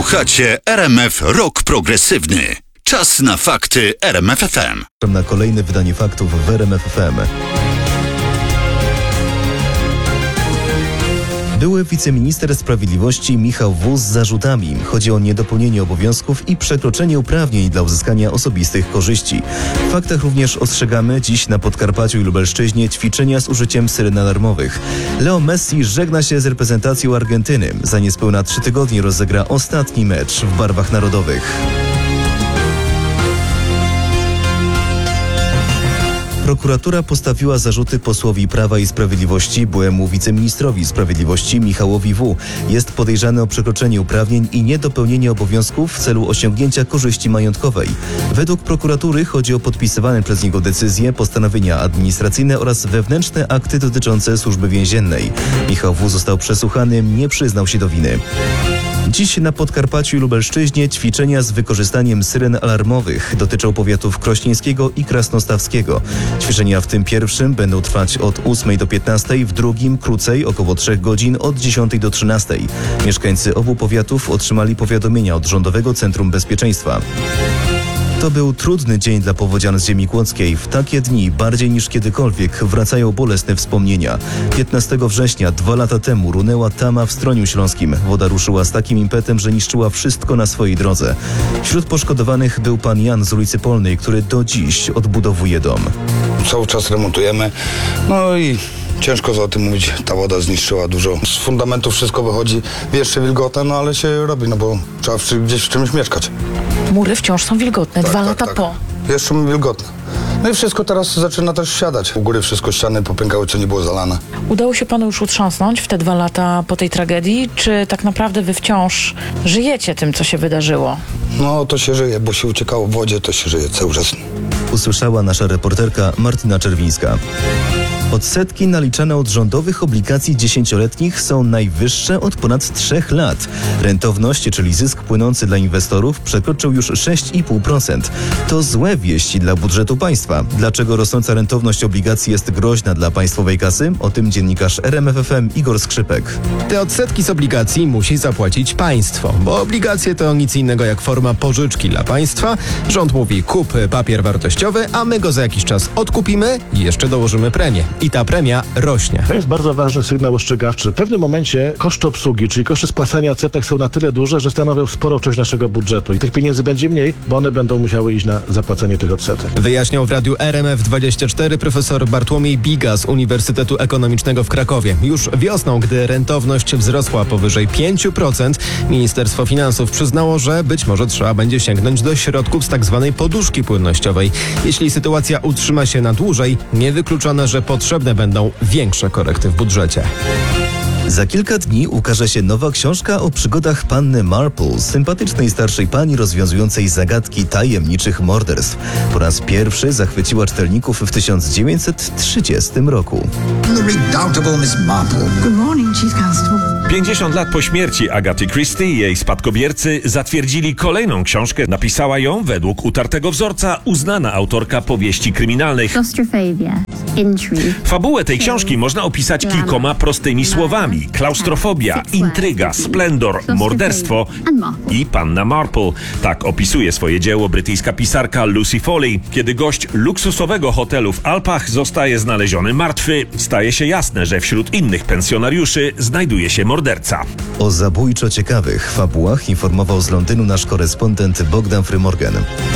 Słuchacie RMF Rock Progresywny. Czas na fakty RMF FM. Na kolejne wydanie faktów w RMF FM. Były wiceminister sprawiedliwości Michał W. z zarzutami. Chodzi o niedopełnienie obowiązków i przekroczenie uprawnień dla uzyskania osobistych korzyści. W faktach również ostrzegamy dziś na Podkarpaciu i Lubelszczyźnie ćwiczenia z użyciem syren alarmowych. Leo Messi żegna się z reprezentacją Argentyny. Za niespełna 3 tygodnie rozegra ostatni mecz w barwach narodowych. Prokuratura postawiła zarzuty posłowi Prawa i Sprawiedliwości, byłemu wiceministrowi sprawiedliwości Michałowi W. Jest podejrzany o przekroczenie uprawnień i niedopełnienie obowiązków w celu osiągnięcia korzyści majątkowej. Według prokuratury chodzi o podpisywane przez niego decyzje, postanowienia administracyjne oraz wewnętrzne akty dotyczące służby więziennej. Michał W. został przesłuchany, nie przyznał się do winy. Dziś na Podkarpaciu i Lubelszczyźnie ćwiczenia z wykorzystaniem syren alarmowych dotyczą powiatów krośnieńskiego i krasnostawskiego. Ćwiczenia w tym pierwszym będą trwać od 8 do 15, w drugim krócej, około 3 godzin, od 10 do 13. Mieszkańcy obu powiatów otrzymali powiadomienia od Rządowego Centrum Bezpieczeństwa. To był trudny dzień dla powodzian z ziemi kłodzkiej. W takie dni, bardziej niż kiedykolwiek, wracają bolesne wspomnienia. 15 września, 2 lata temu, runęła tama w Stroniu Śląskim. Woda ruszyła z takim impetem, że niszczyła wszystko na swojej drodze. Wśród poszkodowanych był pan Jan z ulicy Polnej, który do dziś odbudowuje dom. Cały czas remontujemy, no i ciężko o tym mówić, ta woda zniszczyła dużo. Z fundamentu wszystko wychodzi jeszcze wilgotne, no ale się robi, no bo trzeba gdzieś w czymś mieszkać. Mury wciąż są wilgotne, Tak, 2 tak, lata tak. po. Jeszcze wilgotne. No i wszystko teraz zaczyna też siadać. U góry wszystko ściany popękały, co nie było zalane. Udało się panu już utrząsnąć w te 2 lata po tej tragedii, czy tak naprawdę wy wciąż żyjecie tym, co się wydarzyło? No to się żyje, bo się uciekało w wodzie, to się żyje cały czas. Usłyszała nasza reporterka Martyna Czerwińska. Odsetki naliczane od rządowych obligacji 10-letnich są najwyższe od ponad 3 lat. Rentowność, czyli zysk płynący dla inwestorów, przekroczył już 6,5%. To złe wieści dla budżetu państwa. Dlaczego rosnąca rentowność obligacji jest groźna dla państwowej kasy? O tym dziennikarz RMF FM Igor Skrzypek. Te odsetki z obligacji musi zapłacić państwo, bo obligacje to nic innego jak forma pożyczki dla państwa. Rząd mówi: kup papier wartościowy, a my go za jakiś czas odkupimy i jeszcze dołożymy premię. I ta premia rośnie. To jest bardzo ważny sygnał ostrzegawczy. W pewnym momencie koszty obsługi, czyli koszty spłacania odsetek są na tyle duże, że stanowią sporą część naszego budżetu i tych pieniędzy będzie mniej, bo one będą musiały iść na zapłacenie tych odsetek. Wyjaśniał w radiu RMF24 profesor Bartłomiej Biga z Uniwersytetu Ekonomicznego w Krakowie. Już wiosną, gdy rentowność wzrosła powyżej 5%, Ministerstwo Finansów przyznało, że być może trzeba będzie sięgnąć do środków z tzw. poduszki płynnościowej. Jeśli sytuacja utrzyma się na dłużej, niewykluczone, że potrzebne będą większe korekty w budżecie. Za kilka dni ukaże się nowa książka o przygodach panny Marple, sympatycznej starszej pani rozwiązującej zagadki tajemniczych morderstw. Po raz pierwszy zachwyciła czytelników w 1930 roku. The redoubtable Miss Marple. Good morning, Chief Constable. 50 lat po śmierci Agaty Christie i jej spadkobiercy zatwierdzili kolejną książkę. Napisała ją, według utartego wzorca, uznana autorka powieści kryminalnych. Claustrophobia, intrigue. Fabułę tej książki można opisać kilkoma prostymi słowami. Klaustrofobia, intryga, splendor, morderstwo i panna Marple. Tak opisuje swoje dzieło brytyjska pisarka Lucy Foley. Kiedy gość luksusowego hotelu w Alpach zostaje znaleziony martwy, staje się jasne, że wśród innych pensjonariuszy znajduje się morderca. O zabójczo ciekawych fabułach informował z Londynu nasz korespondent Bogdan Frymorgan.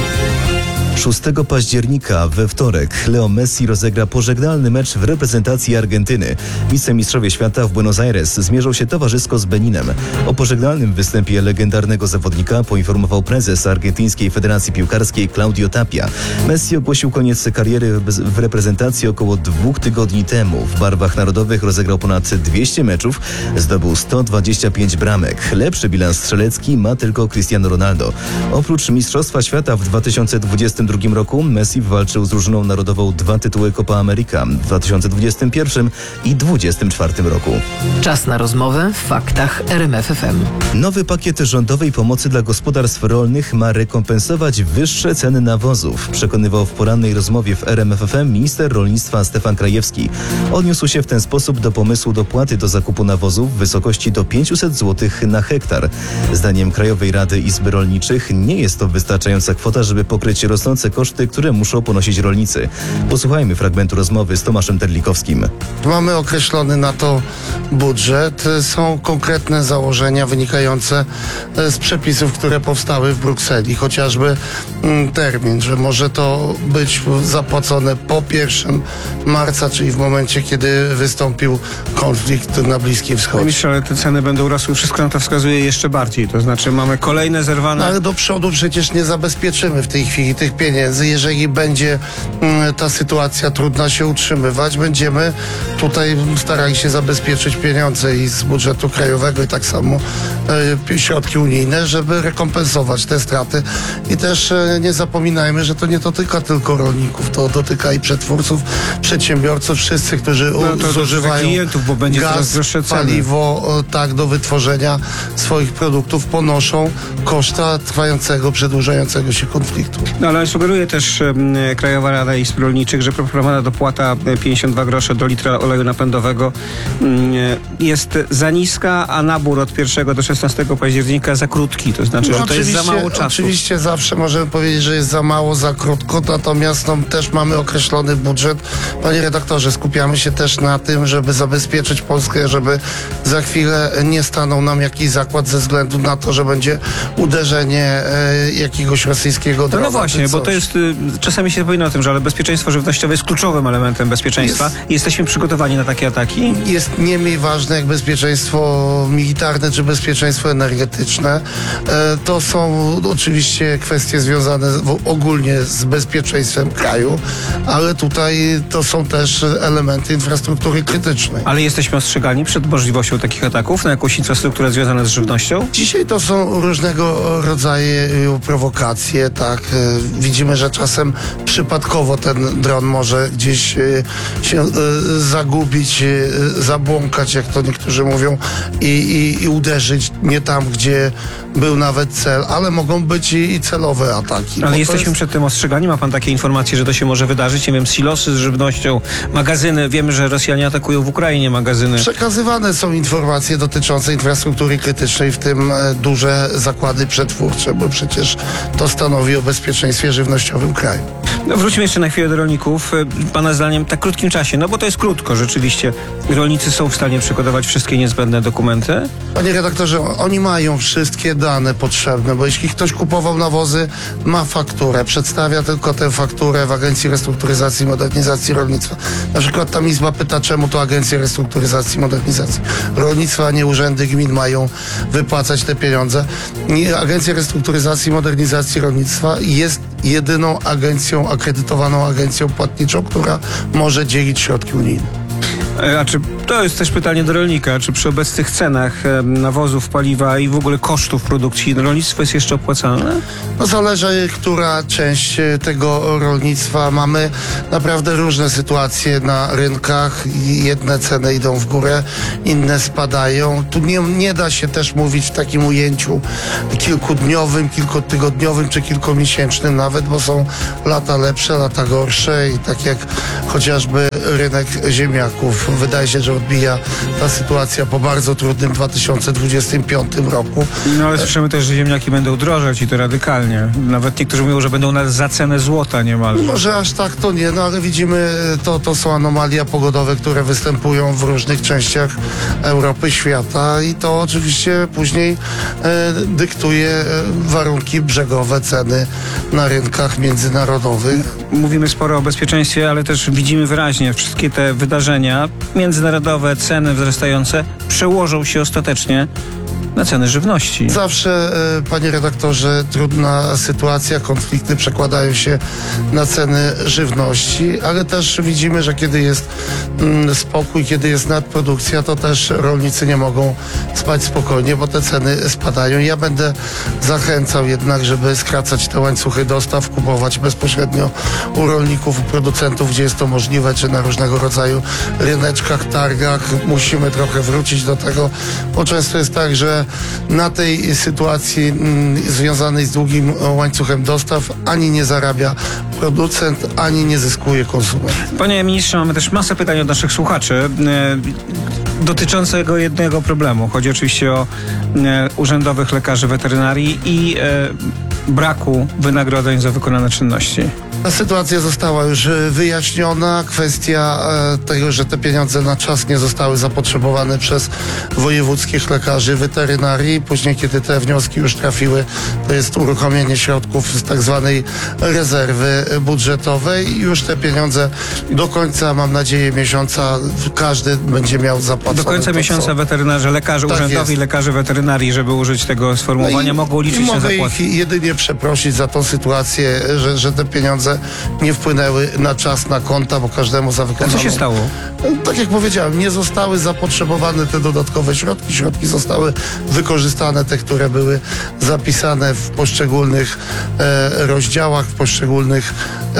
6 października we wtorek Leo Messi rozegra pożegnalny mecz w reprezentacji Argentyny. Wicemistrzowie świata w Buenos Aires zmierzą się towarzysko z Beninem. O pożegnalnym występie legendarnego zawodnika poinformował prezes Argentyńskiej Federacji Piłkarskiej Claudio Tapia. Messi ogłosił koniec kariery w reprezentacji około 2 tygodni temu. W barwach narodowych rozegrał ponad 200 meczów, zdobył 125 bramek. Lepszy bilans strzelecki ma tylko Cristiano Ronaldo. Oprócz Mistrzostwa Świata w 2020 2022 roku Messi walczył z drużyną narodową 2 tytuły Copa America w 2021 i 2024 roku. Czas na rozmowę w faktach RMF FM. Nowy pakiet rządowej pomocy dla gospodarstw rolnych ma rekompensować wyższe ceny nawozów, przekonywał w porannej rozmowie w RMF FM minister rolnictwa Stefan Krajewski. Odniósł się w ten sposób do pomysłu dopłaty do zakupu nawozów w wysokości do 500 zł na hektar. Zdaniem Krajowej Rady Izby Rolniczych nie jest to wystarczająca kwota, żeby pokryć rosnące koszty, które muszą ponosić rolnicy. Posłuchajmy fragmentu rozmowy z Tomaszem Terlikowskim. Mamy określony na to budżet. Są konkretne założenia wynikające z przepisów, które powstały w Brukseli. Chociażby termin, że może to być zapłacone po 1 marca, czyli w momencie, kiedy wystąpił konflikt na Bliskim Wschodzie. Myślę, ale te ceny będą rosły. Wszystko na to wskazuje jeszcze bardziej. To znaczy mamy kolejne zerwane... Ale do przodu przecież nie zabezpieczymy w tej chwili tych pieniędzy. Jeżeli będzie ta sytuacja trudna się utrzymywać, będziemy tutaj starali się zabezpieczyć pieniądze i z budżetu krajowego i tak samo środki unijne, żeby rekompensować te straty. I też nie zapominajmy, że to nie dotyka tylko rolników, to dotyka i przetwórców, przedsiębiorców, wszyscy, którzy zużywają klientów, bo będzie gaz, paliwo, tak, do wytworzenia swoich produktów, ponoszą koszta trwającego, przedłużającego się konfliktu. No ale sugeruje też Krajowa Rada Izb Rolniczych, że proponowana dopłata 52 grosze do litra oleju napędowego jest za niska, a nabór od 1 do 16 października za krótki. To znaczy, że to jest za mało czasu. Oczywiście zawsze możemy powiedzieć, że jest za mało, za krótko, natomiast też mamy określony budżet. Panie redaktorze, skupiamy się też na tym, żeby zabezpieczyć Polskę, żeby za chwilę nie stanął nam jakiś zakład ze względu na to, że będzie uderzenie jakiegoś rosyjskiego drona. No właśnie, bo to jest, czasami się powinno o tym, że ale bezpieczeństwo żywnościowe jest kluczowym elementem bezpieczeństwa. Jesteśmy przygotowani na takie ataki? Jest nie mniej ważne jak bezpieczeństwo militarne czy bezpieczeństwo energetyczne. To są oczywiście kwestie związane ogólnie z bezpieczeństwem kraju, ale tutaj to są też elementy infrastruktury krytycznej. Ale jesteśmy ostrzegani przed możliwością takich ataków na jakąś infrastrukturę związaną z żywnością? Dzisiaj to są różnego rodzaju prowokacje, tak. Widzimy, że czasem przypadkowo ten dron może gdzieś się zagubić, zabłąkać, jak to niektórzy mówią, i uderzyć nie tam, gdzie był nawet cel, ale mogą być i celowe ataki. Ale jesteśmy przed tym ostrzegani? Ma pan takie informacje, że to się może wydarzyć? Nie wiem, silosy z żywnością, magazyny. Wiemy, że Rosjanie atakują w Ukrainie magazyny. Przekazywane są informacje dotyczące infrastruktury krytycznej, w tym duże zakłady przetwórcze, bo przecież to stanowi o bezpieczeństwie żywnościowym kraju. No, wróćmy jeszcze na chwilę do rolników. Pana zdaniem w tak krótkim czasie, no bo to jest krótko rzeczywiście, rolnicy są w stanie przygotować wszystkie niezbędne dokumenty? Panie redaktorze, oni mają wszystkie dane potrzebne, bo jeśli ktoś kupował nawozy, ma fakturę, przedstawia tylko tę fakturę w Agencji Restrukturyzacji i Modernizacji Rolnictwa. Na przykład tam Izba pyta, czemu to Agencja Restrukturyzacji i Modernizacji Rolnictwa, a nie urzędy gmin mają wypłacać te pieniądze. Agencja Restrukturyzacji i Modernizacji Rolnictwa jest jedyną agencją, akredytowaną agencją płatniczą, która może dzielić środki unijne. A czy to jest też pytanie do rolnika, czy przy obecnych cenach nawozów, paliwa i w ogóle kosztów produkcji rolnictwo jest jeszcze opłacalne? No zależy, która część tego rolnictwa. Mamy naprawdę różne sytuacje na rynkach. Jedne ceny idą w górę, inne spadają. Tu nie da się też mówić w takim ujęciu kilkudniowym, kilkutygodniowym czy kilkumiesięcznym nawet, bo są lata lepsze, lata gorsze i tak jak chociażby rynek ziemniaków. Wydaje się, że odbija ta sytuacja po bardzo trudnym 2025 roku. No ale słyszymy też, że ziemniaki będą drożeć i to radykalnie. Nawet niektórzy mówią, że będą za cenę złota niemalże. Może aż tak to nie, no ale widzimy, to są anomalia pogodowe, które występują w różnych częściach Europy, świata i to oczywiście później dyktuje warunki brzegowe, ceny na rynkach międzynarodowych. Mówimy sporo o bezpieczeństwie, ale też widzimy wyraźnie wszystkie te wydarzenia międzynarodowe, ceny wzrastające przełożą się ostatecznie na ceny żywności. Zawsze, panie redaktorze, trudna sytuacja, konflikty przekładają się na ceny żywności, ale też widzimy, że kiedy jest spokój, kiedy jest nadprodukcja, to też rolnicy nie mogą spać spokojnie, bo te ceny spadają. Ja będę zachęcał jednak, żeby skracać te łańcuchy dostaw, kupować bezpośrednio u rolników, u producentów, gdzie jest to możliwe, czy na różnego rodzaju ryneczkach, targach. Musimy trochę wrócić do tego, bo często jest tak, że na tej sytuacji związanej z długim łańcuchem dostaw ani nie zarabia producent, ani nie zyskuje konsument. Panie ministrze, mamy też masę pytań od naszych słuchaczy dotyczącego jednego problemu. Chodzi oczywiście o urzędowych lekarzy weterynarii i braku wynagrodzeń za wykonane czynności. Ta sytuacja została już wyjaśniona. Kwestia tego, że te pieniądze na czas nie zostały zapotrzebowane przez wojewódzkich lekarzy weterynarii. Później, kiedy te wnioski już trafiły, to jest uruchomienie środków z tak zwanej rezerwy budżetowej. I już te pieniądze do końca, mam nadzieję, miesiąca każdy będzie miał zapłacone. Do końca miesiąca weterynarze, lekarze tak urzędowi, jest. Lekarze weterynarii, żeby użyć tego sformułowania, mogą liczyć na zapłatę. Mogę ich jedynie przeprosić za tą sytuację, że te pieniądze nie wpłynęły na czas na konta, bo każdemu za wykonaną... A co się stało? Tak jak powiedziałem, nie zostały zapotrzebowane te dodatkowe środki. Środki zostały wykorzystane, te, które były zapisane w poszczególnych rozdziałach, w poszczególnych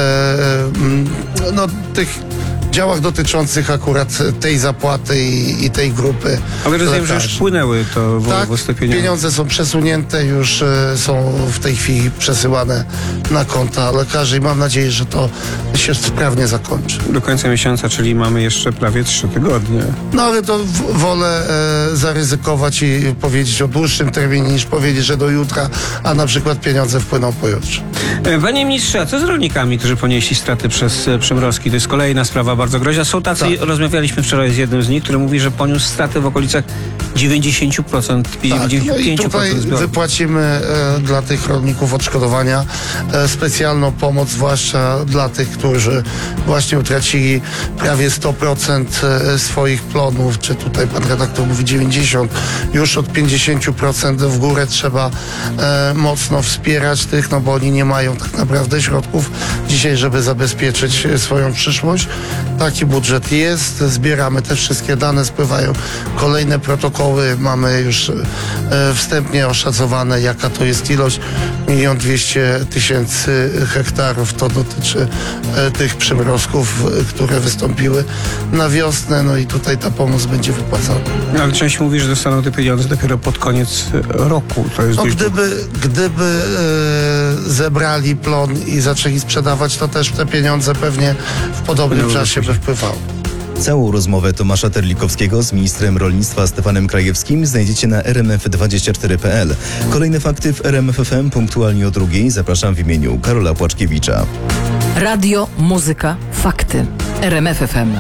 tych działach dotyczących akurat tej zapłaty i tej grupy. Ale rozumiem, że już wpłynęły to województwo pieniądze. Pieniądze są przesunięte, już są w tej chwili przesyłane na konta lekarzy i mam nadzieję, że to się sprawnie zakończy. Do końca miesiąca, czyli mamy jeszcze prawie 3 tygodnie. No ale to wolę zaryzykować i powiedzieć o dłuższym terminie, niż powiedzieć, że do jutra, a na przykład pieniądze wpłyną pojutrze. Panie ministrze, a co z rolnikami, którzy ponieśli straty przez przymrozki? To jest kolejna sprawa bardzo groźna. Są tacy, rozmawialiśmy wczoraj z jednym z nich, który mówi, że poniósł straty w okolicach 90%, 95% no i tutaj wypłacimy dla tych rolników odszkodowania, specjalną pomoc, zwłaszcza dla tych, którzy właśnie utracili prawie 100% swoich plonów, czy tutaj pan redaktor mówi 90%, już od 50% w górę trzeba mocno wspierać tych, no bo oni nie mają tak naprawdę środków dzisiaj, żeby zabezpieczyć swoją przyszłość. Taki budżet jest, zbieramy te wszystkie dane, spływają kolejne protokoły, mamy już wstępnie oszacowane, jaka to jest ilość, 1 200 000 hektarów, to dotyczy tych przymrozków, które wystąpiły na wiosnę, no i tutaj ta pomoc będzie wypłacana. Ale część mówi, że dostaną te pieniądze dopiero pod koniec roku. To jest gdyby zebrali plon i zaczęli sprzedawać, to też te pieniądze pewnie w podobnym czasie by wpływały. Całą rozmowę Tomasza Terlikowskiego z ministrem rolnictwa Stefanem Krajewskim znajdziecie na rmf24.pl. Kolejne fakty w RMF FM punktualnie o 2:00. Zapraszam w imieniu Karola Płaczkiewicza. Radio, muzyka, fakty. RMF FM.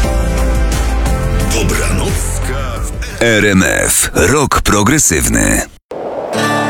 Dobranocka w RMF. Rok progresywny.